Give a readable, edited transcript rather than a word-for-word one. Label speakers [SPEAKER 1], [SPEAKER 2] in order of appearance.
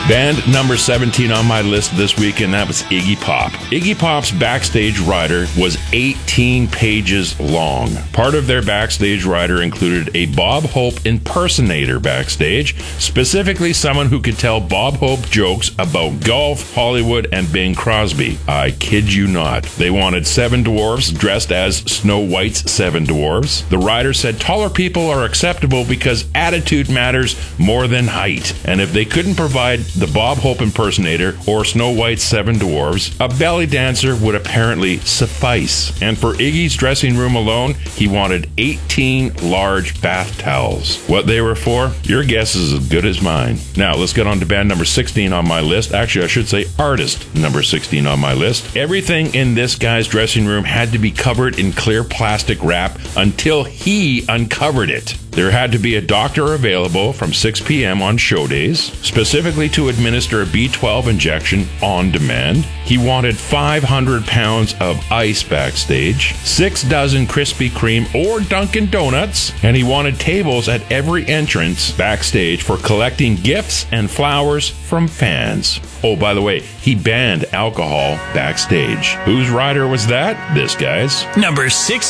[SPEAKER 1] Band number 17 on my list this week, and that was Iggy Pop. Iggy Pop's backstage rider was 18 pages long. Part of their backstage rider included a Bob Hope impersonator backstage, specifically someone who could tell Bob Hope jokes about golf, Hollywood, and Bing Crosby. I kid you not. They wanted 7 dwarves dressed as Snow White's 7 dwarves. The rider said taller people are acceptable because attitude matters more than height. And if they couldn't provide the Bob Hope impersonator or Snow White's 7 dwarves, a belly dancer would apparently suffice. And for Iggy's dressing room alone, he wanted 18 large bath towels. What they were for? Your guess is as good as mine. Now, let's get on to band number 16 on my list. Actually, I should say artist number 16 on my list. Everything in this guy's dressing room had to be covered in clear plastic wrap until he uncovered it. There had to be a doctor available from 6 p.m. on show days, specifically to administer a B12 injection on demand. He wanted 500 pounds of ice backstage, 6 dozen Krispy Kreme or Dunkin' Donuts, and he wanted tables at every entrance backstage for collecting gifts and flowers from fans. Oh, by the way, he banned alcohol backstage. Whose rider was that? This guy's.
[SPEAKER 2] Number 6.